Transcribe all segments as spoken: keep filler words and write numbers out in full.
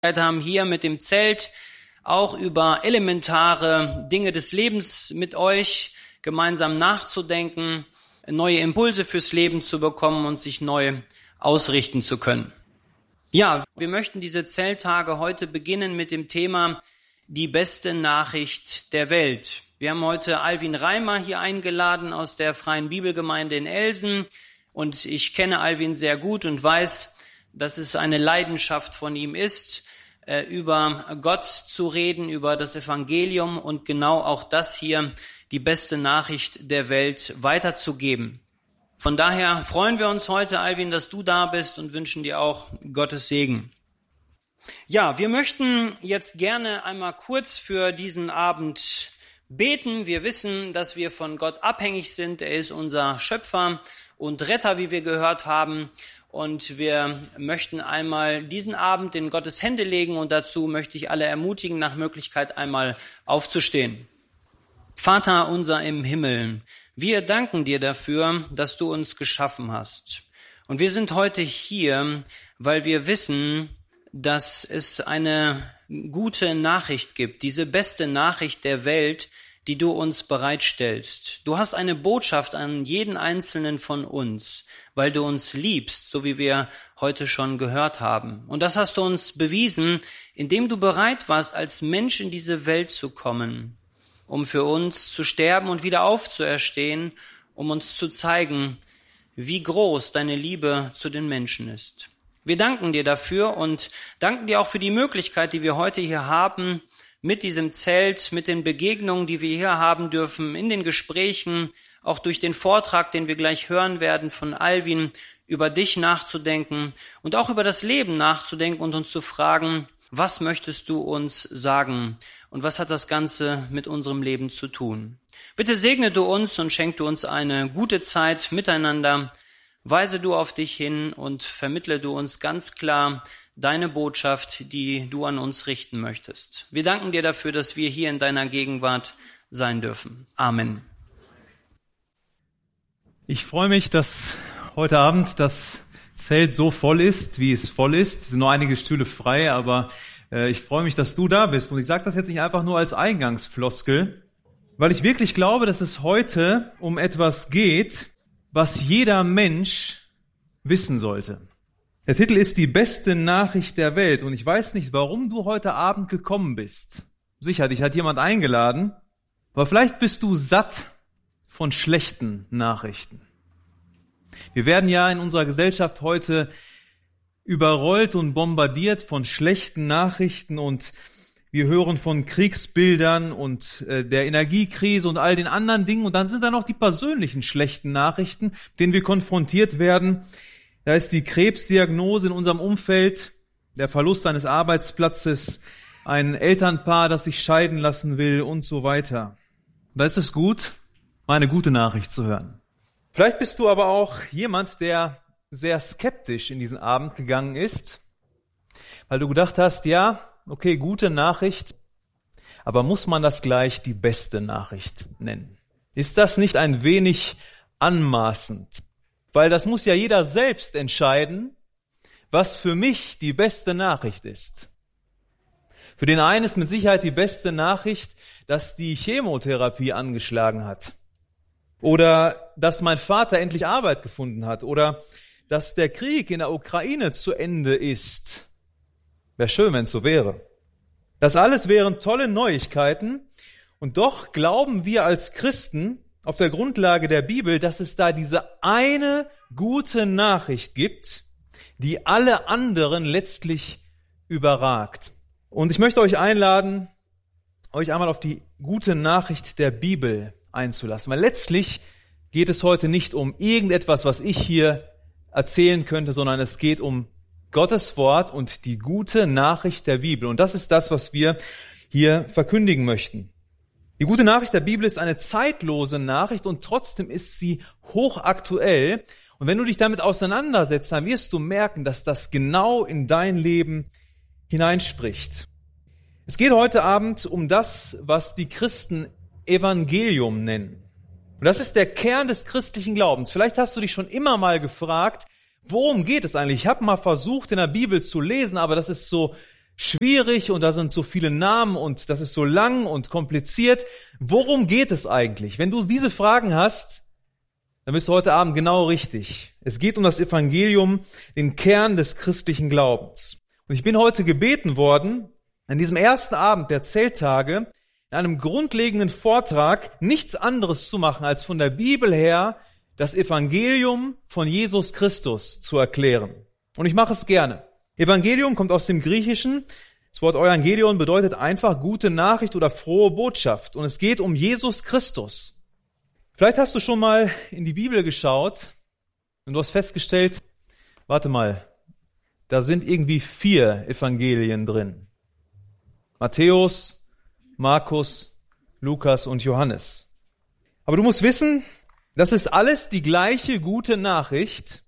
haben, hier mit dem Zelt auch über elementare Dinge des Lebens mit euch gemeinsam nachzudenken, neue Impulse fürs Leben zu bekommen und sich neu ausrichten zu können. Ja, wir möchten diese Zelttage heute beginnen mit dem Thema die beste Nachricht der Welt. Wir haben heute Alwin Reimer hier eingeladen aus der Freien Bibelgemeinde in Elsen und ich kenne Alwin sehr gut und weiß, dass es eine Leidenschaft von ihm ist, über Gott zu reden, über das Evangelium und genau auch das hier, die beste Nachricht der Welt, weiterzugeben. Von daher freuen wir uns heute, Alwin, dass du da bist und wünschen dir auch Gottes Segen. Ja, wir möchten jetzt gerne einmal kurz für diesen Abend beten. Wir wissen, dass wir von Gott abhängig sind. Er ist unser Schöpfer und Retter, wie wir gehört haben. Und wir möchten einmal diesen Abend in Gottes Hände legen und dazu möchte ich alle ermutigen, nach Möglichkeit einmal aufzustehen. Vater unser im Himmel, wir danken dir dafür, dass du uns geschaffen hast. Und wir sind heute hier, weil wir wissen, dass es eine gute Nachricht gibt, diese beste Nachricht der Welt, die du uns bereitstellst. Du hast eine Botschaft an jeden Einzelnen von uns, weil du uns liebst, so wie wir heute schon gehört haben. Und das hast du uns bewiesen, indem du bereit warst, als Mensch in diese Welt zu kommen, um für uns zu sterben und wieder aufzuerstehen, um uns zu zeigen, wie groß deine Liebe zu den Menschen ist. Wir danken dir dafür und danken dir auch für die Möglichkeit, die wir heute hier haben, mit diesem Zelt, mit den Begegnungen, die wir hier haben dürfen, in den Gesprächen, auch durch den Vortrag, den wir gleich hören werden von Alwin, über dich nachzudenken und auch über das Leben nachzudenken und uns zu fragen, was möchtest du uns sagen und was hat das Ganze mit unserem Leben zu tun? Bitte segne du uns und schenk du uns eine gute Zeit miteinander. Weise du auf dich hin und vermittle du uns ganz klar deine Botschaft, die du an uns richten möchtest. Wir danken dir dafür, dass wir hier in deiner Gegenwart sein dürfen. Amen. Ich freue mich, dass heute Abend das Zelt so voll ist, wie es voll ist. Es sind nur einige Stühle frei, aber äh, ich freue mich, dass du da bist. Und ich sage das jetzt nicht einfach nur als Eingangsfloskel, weil ich wirklich glaube, dass es heute um etwas geht, was jeder Mensch wissen sollte. Der Titel ist die beste Nachricht der Welt. Und ich weiß nicht, warum du heute Abend gekommen bist. Sicher, dich hat jemand eingeladen, aber vielleicht bist du satt von schlechten Nachrichten. Wir werden ja in unserer Gesellschaft heute überrollt und bombardiert von schlechten Nachrichten und wir hören von Kriegsbildern und äh, der Energiekrise und all den anderen Dingen und dann sind da noch die persönlichen schlechten Nachrichten, denen wir konfrontiert werden. Da ist die Krebsdiagnose in unserem Umfeld, der Verlust eines Arbeitsplatzes, ein Elternpaar, das sich scheiden lassen will und so weiter. Da ist es gut, mal eine gute Nachricht zu hören. Vielleicht bist du aber auch jemand, der sehr skeptisch in diesen Abend gegangen ist, weil du gedacht hast, ja, okay, gute Nachricht, aber muss man das gleich die beste Nachricht nennen? Ist das nicht ein wenig anmaßend? Weil das muss ja jeder selbst entscheiden, was für mich die beste Nachricht ist. Für den einen ist mit Sicherheit die beste Nachricht, dass die Chemotherapie angeschlagen hat. Oder dass mein Vater endlich Arbeit gefunden hat. Oder dass der Krieg in der Ukraine zu Ende ist. Wäre schön, wenn es so wäre. Das alles wären tolle Neuigkeiten. Und doch glauben wir als Christen auf der Grundlage der Bibel, dass es da diese eine gute Nachricht gibt, die alle anderen letztlich überragt. Und ich möchte euch einladen, euch einmal auf die gute Nachricht der Bibel einzulassen. Weil letztlich geht es heute nicht um irgendetwas, was ich hier erzählen könnte, sondern es geht um Gottes Wort und die gute Nachricht der Bibel. Und das ist das, was wir hier verkündigen möchten. Die gute Nachricht der Bibel ist eine zeitlose Nachricht und trotzdem ist sie hochaktuell. Und wenn du dich damit auseinandersetzt, dann wirst du merken, dass das genau in dein Leben hineinspricht. Es geht heute Abend um das, was die Christen Evangelium nennen. Und das ist der Kern des christlichen Glaubens. Vielleicht hast du dich schon immer mal gefragt, worum geht es eigentlich? Ich habe mal versucht, in der Bibel zu lesen, aber das ist so schwierig und da sind so viele Namen und das ist so lang und kompliziert. Worum geht es eigentlich? Wenn du diese Fragen hast, dann bist du heute Abend genau richtig. Es geht um das Evangelium, den Kern des christlichen Glaubens. Und ich bin heute gebeten worden, an diesem ersten Abend der Zelttage in einem grundlegenden Vortrag nichts anderes zu machen, als von der Bibel her das Evangelium von Jesus Christus zu erklären. Und ich mache es gerne. Evangelium kommt aus dem Griechischen. Das Wort Evangelion bedeutet einfach gute Nachricht oder frohe Botschaft. Und es geht um Jesus Christus. Vielleicht hast du schon mal in die Bibel geschaut und du hast festgestellt, warte mal, da sind irgendwie vier Evangelien drin. Matthäus, Markus, Lukas und Johannes. Aber du musst wissen, das ist alles die gleiche gute Nachricht,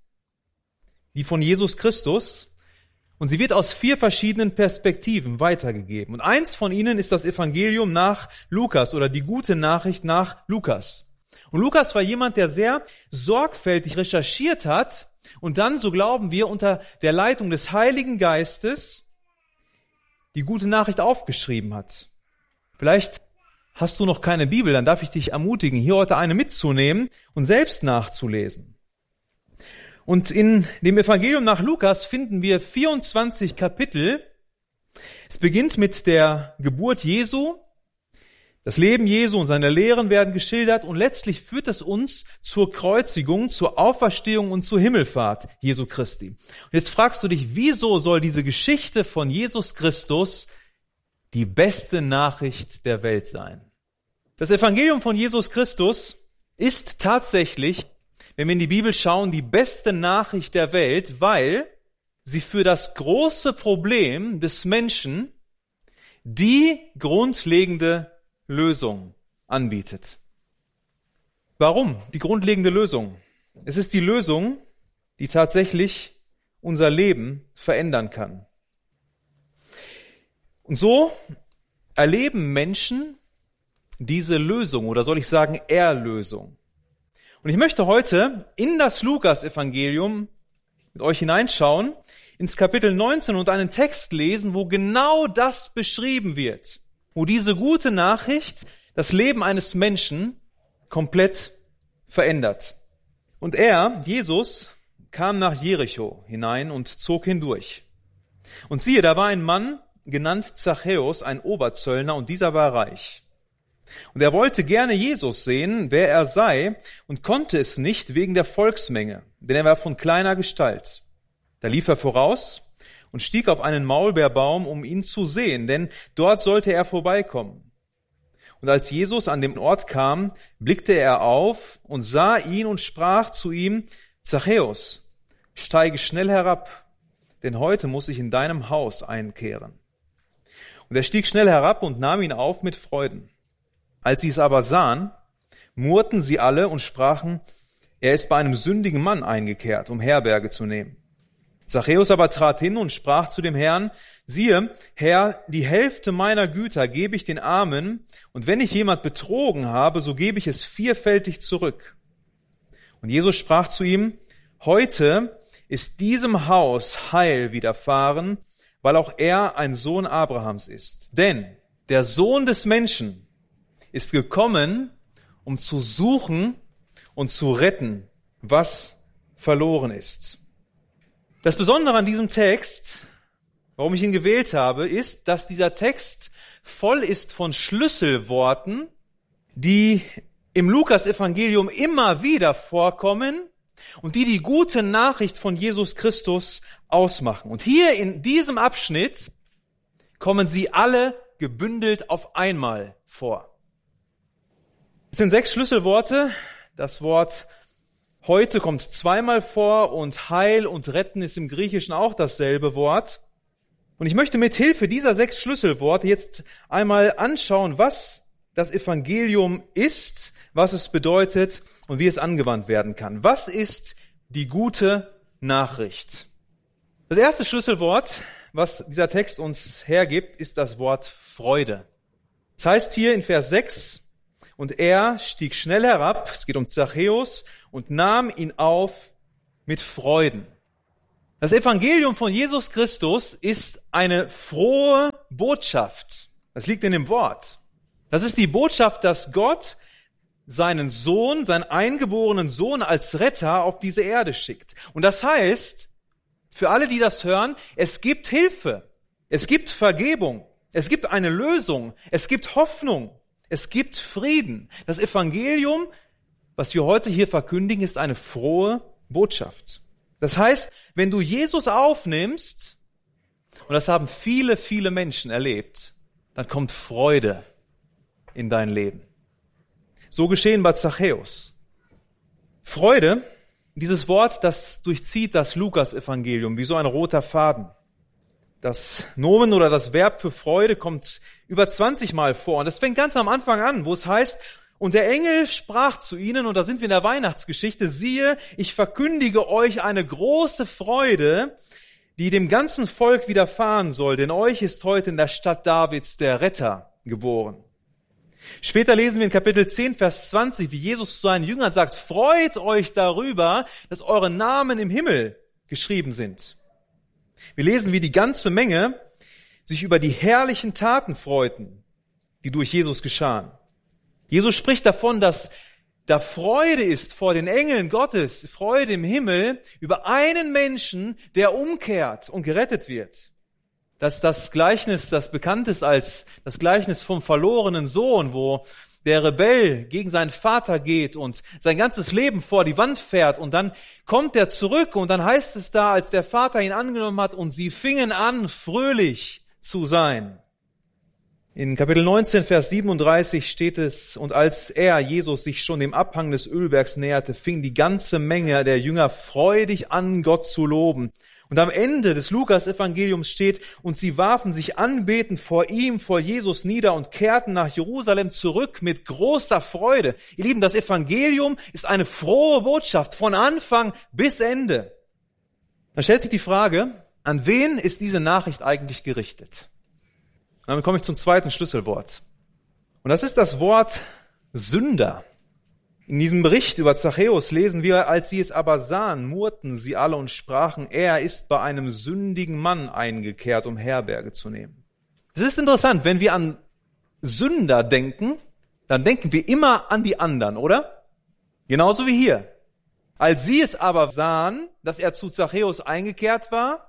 die von Jesus Christus, und sie wird aus vier verschiedenen Perspektiven weitergegeben. Und eins von ihnen ist das Evangelium nach Lukas oder die gute Nachricht nach Lukas. Und Lukas war jemand, der sehr sorgfältig recherchiert hat und dann, so glauben wir, unter der Leitung des Heiligen Geistes die gute Nachricht aufgeschrieben hat. Vielleicht hast du noch keine Bibel, dann darf ich dich ermutigen, hier heute eine mitzunehmen und selbst nachzulesen. Und in dem Evangelium nach Lukas finden wir vierundzwanzig Kapitel. Es beginnt mit der Geburt Jesu. Das Leben Jesu und seine Lehren werden geschildert und letztlich führt es uns zur Kreuzigung, zur Auferstehung und zur Himmelfahrt Jesu Christi. Und jetzt fragst du dich, wieso soll diese Geschichte von Jesus Christus die beste Nachricht der Welt sein? Das Evangelium von Jesus Christus ist tatsächlich, wenn wir in die Bibel schauen, die beste Nachricht der Welt, weil sie für das große Problem des Menschen die grundlegende Lösung anbietet. Warum? Die grundlegende Lösung. Es ist die Lösung, die tatsächlich unser Leben verändern kann. Und so erleben Menschen diese Lösung, oder soll ich sagen Erlösung. Und ich möchte heute in das Lukas-Evangelium mit euch hineinschauen, ins Kapitel neunzehn und einen Text lesen, wo genau das beschrieben wird. Wo diese gute Nachricht das Leben eines Menschen komplett verändert. Und er, Jesus, kam nach Jericho hinein und zog hindurch. Und siehe, da war ein Mann, genannt Zachäus, ein Oberzöllner, und dieser war reich. Und er wollte gerne Jesus sehen, wer er sei, und konnte es nicht wegen der Volksmenge, denn er war von kleiner Gestalt. Da lief er voraus und stieg auf einen Maulbeerbaum, um ihn zu sehen, denn dort sollte er vorbeikommen. Und als Jesus an den Ort kam, blickte er auf und sah ihn und sprach zu ihm, Zachäus, steige schnell herab, denn heute muss ich in deinem Haus einkehren. Und er stieg schnell herab und nahm ihn auf mit Freuden. Als sie es aber sahen, murrten sie alle und sprachen, er ist bei einem sündigen Mann eingekehrt, um Herberge zu nehmen. Zachäus aber trat hin und sprach zu dem Herrn, siehe, Herr, die Hälfte meiner Güter gebe ich den Armen, und wenn ich jemand betrogen habe, so gebe ich es vierfältig zurück. Und Jesus sprach zu ihm, heute ist diesem Haus Heil widerfahren, weil auch er ein Sohn Abrahams ist. Denn der Sohn des Menschen ist gekommen, um zu suchen und zu retten, was verloren ist. Das Besondere an diesem Text, warum ich ihn gewählt habe, ist, dass dieser Text voll ist von Schlüsselworten, die im Lukas-Evangelium immer wieder vorkommen und die die gute Nachricht von Jesus Christus ausmachen. Und hier in diesem Abschnitt kommen sie alle gebündelt auf einmal vor. Es sind sechs Schlüsselworte. Das Wort heute kommt zweimal vor und Heil und Retten ist im Griechischen auch dasselbe Wort. Und ich möchte mit Hilfe dieser sechs Schlüsselworte jetzt einmal anschauen, was das Evangelium ist, was es bedeutet und wie es angewandt werden kann. Was ist die gute Nachricht? Das erste Schlüsselwort, was dieser Text uns hergibt, ist das Wort Freude. Das heißt hier in Vers sechs, und er stieg schnell herab, es geht um Zachäus, und nahm ihn auf mit Freuden. Das Evangelium von Jesus Christus ist eine frohe Botschaft. Das liegt in dem Wort. Das ist die Botschaft, dass Gott seinen Sohn, seinen eingeborenen Sohn als Retter auf diese Erde schickt. Und das heißt, für alle, die das hören, es gibt Hilfe, es gibt Vergebung, es gibt eine Lösung, es gibt Hoffnung, es gibt Frieden. Das Evangelium, was wir heute hier verkündigen, ist eine frohe Botschaft. Das heißt, wenn du Jesus aufnimmst, und das haben viele, viele Menschen erlebt, dann kommt Freude in dein Leben. So geschehen bei Zachäus. Freude, dieses Wort, das durchzieht das Lukas-Evangelium wie so ein roter Faden. Das Nomen oder das Verb für Freude kommt über zwanzig Mal vor. Und das fängt ganz am Anfang an, wo es heißt, und der Engel sprach zu ihnen, und da sind wir in der Weihnachtsgeschichte, siehe, ich verkündige euch eine große Freude, die dem ganzen Volk widerfahren soll, denn euch ist heute in der Stadt Davids der Retter geboren. Später lesen wir in Kapitel zehn, Vers zwanzig, wie Jesus zu seinen Jüngern sagt, freut euch darüber, dass eure Namen im Himmel geschrieben sind. Wir lesen, wie die ganze Menge sich über die herrlichen Taten freuten, die durch Jesus geschahen. Jesus spricht davon, dass da Freude ist vor den Engeln Gottes, Freude im Himmel über einen Menschen, der umkehrt und gerettet wird. Dass das Gleichnis, das bekannt ist als das Gleichnis vom verlorenen Sohn, wo der Rebell gegen seinen Vater geht und sein ganzes Leben vor die Wand fährt und dann kommt er zurück und dann heißt es da, als der Vater ihn angenommen hat und sie fingen an, fröhlich zu sein. In Kapitel neunzehn, Vers siebenunddreißig steht es, und als er, Jesus, sich schon dem Abhang des Ölbergs näherte, fing die ganze Menge der Jünger freudig an, Gott zu loben. Und am Ende des Lukas-Evangeliums steht, und sie warfen sich anbetend vor ihm, vor Jesus nieder und kehrten nach Jerusalem zurück mit großer Freude. Ihr Lieben, das Evangelium ist eine frohe Botschaft von Anfang bis Ende. Dann stellt sich die Frage, an wen ist diese Nachricht eigentlich gerichtet? Und damit komme ich zum zweiten Schlüsselwort. Und das ist das Wort Sünder. In diesem Bericht über Zachäus lesen wir, als sie es aber sahen, murrten sie alle und sprachen, er ist bei einem sündigen Mann eingekehrt, um Herberge zu nehmen. Es ist interessant, wenn wir an Sünder denken, dann denken wir immer an die anderen, oder? Genauso wie hier. Als sie es aber sahen, dass er zu Zachäus eingekehrt war,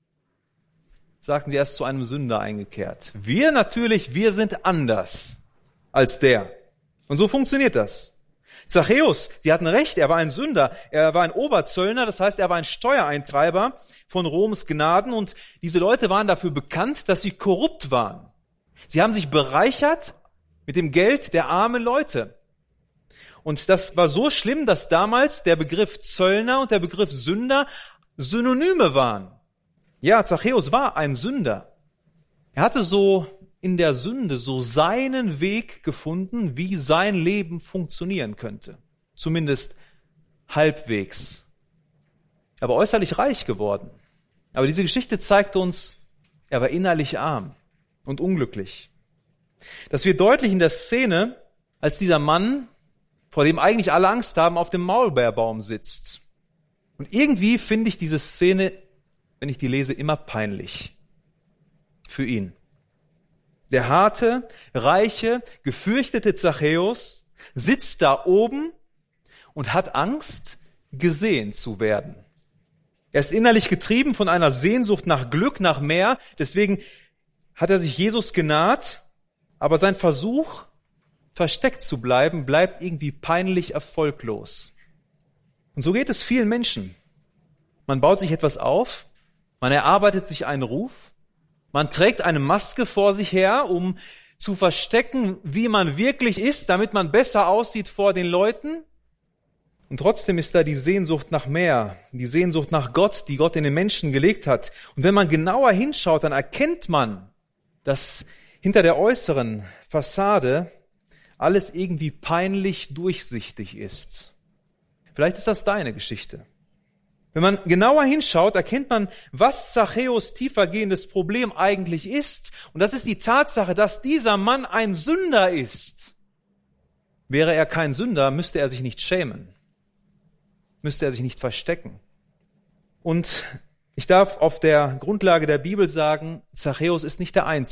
sagten sie, er ist zu einem Sünder eingekehrt. Wir natürlich, wir sind anders als der. Und so funktioniert das. Zachäus, sie hatten recht, er war ein Sünder, er war ein Oberzöllner, das heißt, er war ein Steuereintreiber von Roms Gnaden und diese Leute waren dafür bekannt, dass sie korrupt waren. Sie haben sich bereichert mit dem Geld der armen Leute. Und das war so schlimm, dass damals der Begriff Zöllner und der Begriff Sünder Synonyme waren. Ja, Zachäus war ein Sünder. Er hatte so in der Sünde so seinen Weg gefunden, wie sein Leben funktionieren könnte. Zumindest halbwegs. Er war äußerlich reich geworden. Aber diese Geschichte zeigt uns, er war innerlich arm und unglücklich. Das wird deutlich in der Szene, als dieser Mann, vor dem eigentlich alle Angst haben, auf dem Maulbeerbaum sitzt. Und irgendwie finde ich diese Szene, wenn ich die lese, immer peinlich für ihn. Der harte, reiche, gefürchtete Zachäus sitzt da oben und hat Angst, gesehen zu werden. Er ist innerlich getrieben von einer Sehnsucht nach Glück, nach mehr. Deswegen hat er sich Jesus genaht, aber sein Versuch, versteckt zu bleiben, bleibt irgendwie peinlich erfolglos. Und so geht es vielen Menschen. Man baut sich etwas auf, man erarbeitet sich einen Ruf, man trägt eine Maske vor sich her, um zu verstecken, wie man wirklich ist, damit man besser aussieht vor den Leuten. Und trotzdem ist da die Sehnsucht nach mehr, die Sehnsucht nach Gott, die Gott in den Menschen gelegt hat. Und wenn man genauer hinschaut, dann erkennt man, dass hinter der äußeren Fassade alles irgendwie peinlich durchsichtig ist. Vielleicht ist das deine Geschichte. Wenn man genauer hinschaut, erkennt man, was Zachäus tiefergehendes Problem eigentlich ist. Und das ist die Tatsache, dass dieser Mann ein Sünder ist. Wäre er kein Sünder, müsste er sich nicht schämen. Müsste er sich nicht verstecken. Und Ich darf auf der Grundlage der Bibel sagen, Zachäus ist nicht der Einzige.